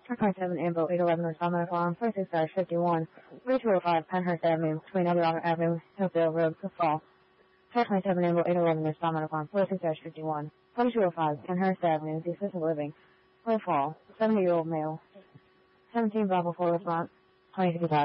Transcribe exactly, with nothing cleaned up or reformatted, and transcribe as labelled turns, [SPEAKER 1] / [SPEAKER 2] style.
[SPEAKER 1] four twenty-seven Ambo, eight eleven North Palmetto Farm, forty-six fifty-one, thirty-two oh five Penhurst Avenue, between Eldorado Avenue, Hillsdale Road, Sioux Falls. four twenty-seven Ambo, eight eleven North Palmetto Farm, forty-six fifty-one, forty-two oh five Penhurst Avenue, the assisted living, Sioux Falls, seventy-year-old male, seventeen Bravo four response, twenty-six